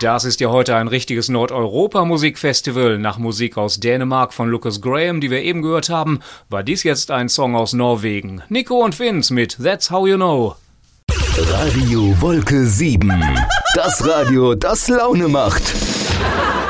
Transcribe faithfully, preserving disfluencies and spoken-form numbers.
Das ist ja heute ein richtiges Nordeuropa-Musikfestival. Nach Musik aus Dänemark von Lucas Graham, die wir eben gehört haben, war dies jetzt ein Song aus Norwegen. Nico und Vince mit That's How You Know. Radio Wolke sieben. Das Radio, das Laune macht.